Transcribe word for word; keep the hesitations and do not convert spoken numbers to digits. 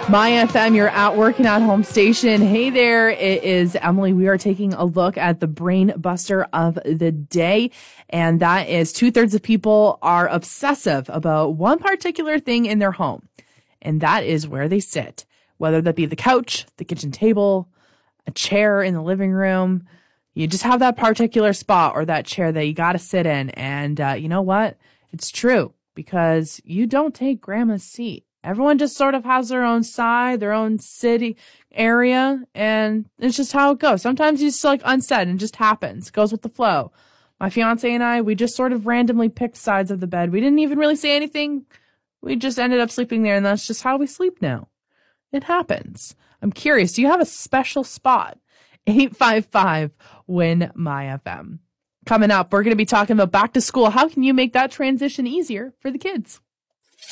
My F M, you're at Working at Home station. Hey there, it is Emily. We are taking a look at the brain buster of the day. And that is two-thirds of people are obsessive about one particular thing in their home. And that is where they sit. Whether that be the couch, the kitchen table, a chair in the living room. You just have that particular spot or that chair that you got to sit in. And uh, you know what? It's true because you don't take grandma's seat. Everyone just sort of has their own side, their own city area, and it's just how it goes. Sometimes you just like unsaid and it just happens. It goes with the flow. My fiance and I, we just sort of randomly picked sides of the bed. We didn't even really say anything. We just ended up sleeping there, and that's just how we sleep now. It happens. I'm curious, do you have a special spot? eight five five, win my F M. Coming up, we're going to be talking about back to school. How can you make that transition easier for the kids?